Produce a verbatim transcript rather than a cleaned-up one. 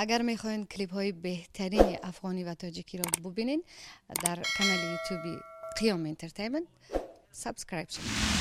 اگر میخواین کلیپ های بهترین افغانی و تاجیکی را ببینین در کانال یوتیوبی قیام انترتیمنت سابسکرایب شید.